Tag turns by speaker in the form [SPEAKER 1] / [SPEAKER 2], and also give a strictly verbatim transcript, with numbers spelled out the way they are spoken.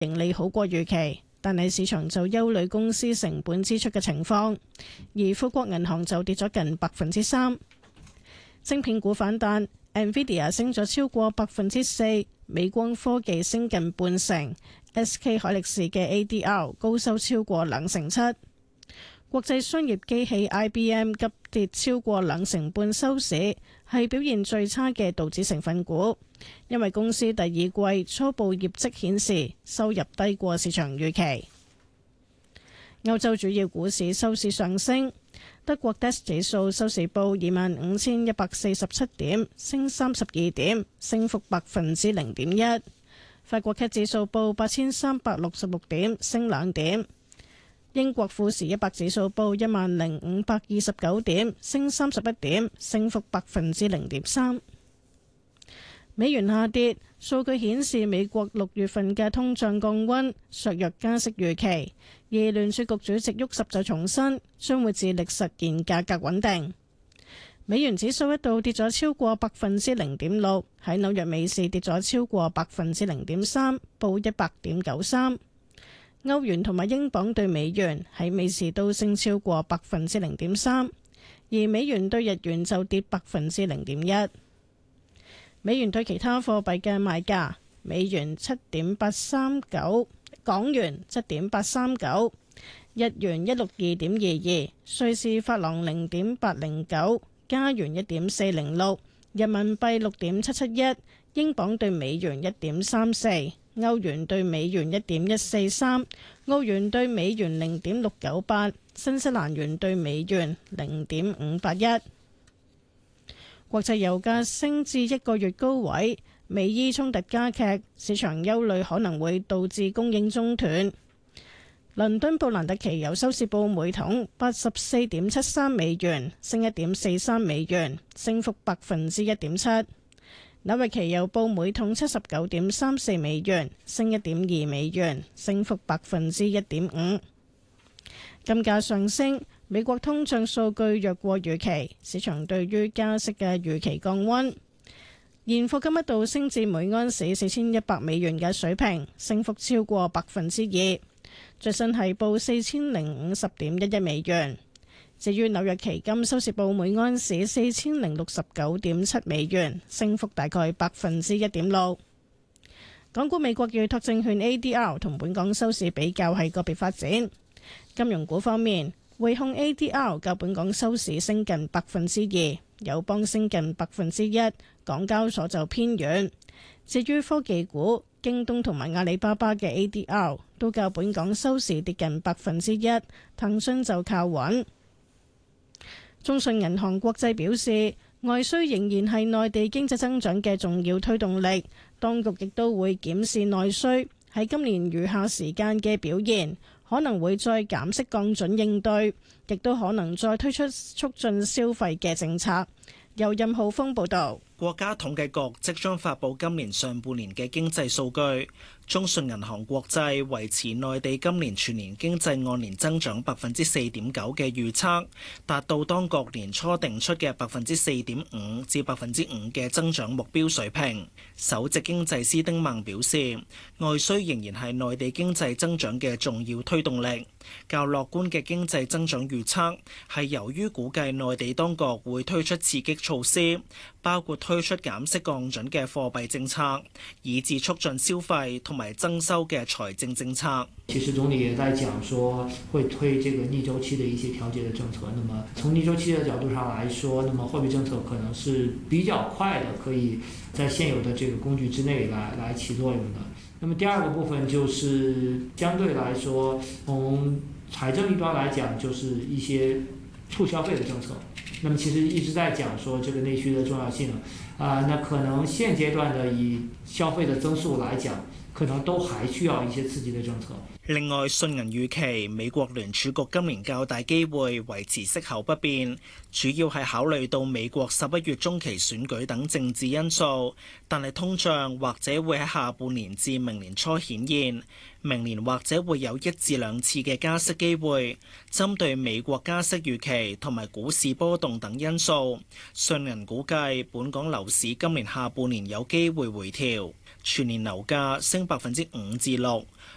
[SPEAKER 1] 盈利好過預期，但係市場就憂慮公司成本支出嘅情況。而富國銀行就跌咗近百分之三。晶片股反彈 ，Nvidia 升咗超過百分之四，美光科技升近半成 ，S K 海力士嘅 A D R 高收超過兩成七。國際商業機器 I B M 急跌超過兩成半收市，係表現最差嘅道指成分股，因為公司第二季初步業績顯示收入低過市場預期。歐洲主要股市收市上升，德國 D A X 指數收市報二萬五千一百四十七點，升三十二點，升幅百分之零點一。法國 C A C 指數報八千三百六十六點，升兩點。英國富時一百指數報一萬零五百二十九點，升三十一點，升幅百分之零點三。美元下跌，數據顯示美國六月份嘅通脹降溫，削弱加息預期。而聯儲局主席沃什就重申，將會致力實現價格穩定。美元指數一度跌咗超過百分之零點六，喺紐約美市跌咗超過百分之零點三，報一百點九三。歐元同埋英鎊對美元喺美市都升超過百分之零點三，而美元對日元就跌百分之零點一。美元對其他貨幣嘅賣價：美元七點八三九，港元七點八三九，日元一六二點二二，瑞士法郎零點八零九，加元一點四零六，人民幣六點七七一，英鎊對美元一點三四。歐元對美元一點一四三，澳元對美元零點六九八，新西蘭元對美元零點五八一。國際油價升至一個月高位，美伊衝突加劇，市場憂慮可能會導致供應中斷。倫敦布蘭特期油收市報每桶八十四點七三美元，升一點四三美元，升幅百分之一點七。紐約期油報每桶七十九點三四美元，升一點二美元，升幅百分之一點五。金價上升，美國通脹數據弱過預期，市場對於加息嘅預期降溫。現貨金一度升至每盎司四千一百美元嘅水平，升幅超過百分之二。最新係報四千零五十點一一美元。至於紐約期金收市報每盎司四千零六十九點七美元，升幅大概百分之一點六。港股美國預託證券 A D R 同本港收市比較係個別發展。金融股方面，匯控 A D R 較本港收市升近百分之二，友邦升近百分之一，港交所就偏軟。至於科技股，京東同埋阿里巴巴嘅 A D R 都較本港收市跌近百分之一，騰訊就靠穩。中信銀行國際表示，外需仍然係內地經濟增長嘅重要推動力，當局亦都會檢視內需喺今年餘下時間嘅表現，可能會再減息降準應對，亦都可能再推出促進消費嘅政策。由任浩峰報導。
[SPEAKER 2] 國家統計局即將發布今年上半年嘅經濟數據，中信銀行國際維持內地今年全年經濟按年增長百分之四點九嘅預測，達到當局年初定出嘅百分之四點五至百分之五嘅增長目標水平。首席經濟師丁孟表示，外需仍然係內地經濟增長嘅重要推動力。較樂觀嘅經濟增長預測係由於估計內地當局會推出刺激措施，包括推出減息降準嘅貨幣政策，以至促進消費同埋增收嘅財政政策。
[SPEAKER 3] 其實總理也在講說會推這個逆周期的一些調節的政策。那麼從逆周期的角度上來說，那麼貨幣政策可能是比較快的，可以在現有的這個工具之內來來起作用的。那麼第二個部分就是相對來說，從財政一端來講，就是一些促消費的政策。那麼其實一直在講說這個內需的重要性啊、呃，那可能現階段的以消費的增速來講，可能都還需要一些刺激的政策。
[SPEAKER 2] 另外，信銀預期美國聯儲局今年較大機會維持息口不變，主要係考慮到美國十一月中期選舉等政治因素，但係通脹或者會喺下半年至明年初顯現，明年或者會有一至兩次嘅加息機會。針對美國加息預期同埋股市波動等因素，信銀估計本港樓市今年下半年有機會回調，全年樓價升百分之五至六。